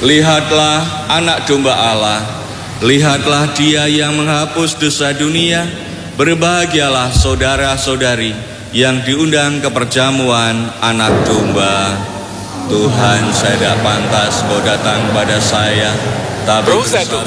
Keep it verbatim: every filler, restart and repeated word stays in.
Lihatlah anak domba Allah, lihatlah dia yang menghapus dosa dunia. Berbahagialah saudara-saudari yang diundang ke perjamuan anak domba. Tuhan, saya tidak pantas kau datang pada saya, tapi